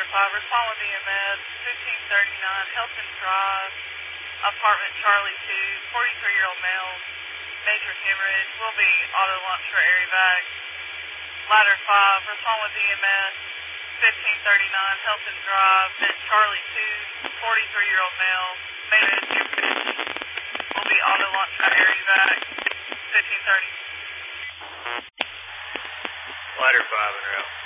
5, respond with EMS, 1539 Hilton Drive, apartment Charlie 2, 43-year-old male, major hemorrhage, will be auto launch for air evac. Ladder 5, respond with EMS, 1539 Hilton Drive, then Charlie 2, 43-year-old male, major hemorrhage, will be auto launch for air evac, 1530. Ladder 5 en route.